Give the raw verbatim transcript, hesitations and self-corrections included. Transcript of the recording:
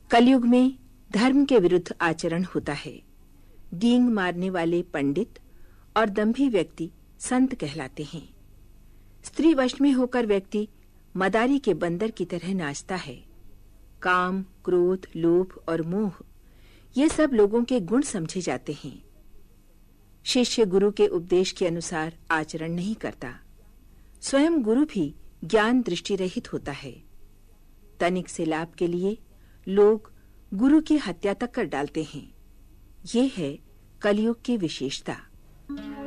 कलयुग में धर्म के विरुद्ध आचरण होता है। डींग मारने वाले पंडित और दंभी व्यक्ति संत कहलाते हैं। स्त्री वश में होकर व्यक्ति मदारी के बंदर की तरह नाचता है। काम, क्रोध, लोभ और मोह ये सब लोगों के गुण समझे जाते हैं। शिष्य गुरु के उपदेश के अनुसार आचरण नहीं करता। स्वयं गुरु भी ज्ञान दृष्टि रहित होता है। तनिक से लाभ के लिए लोग गुरु की हत्या तक कर डालते हैं। ये है कलयुग की विशेषता।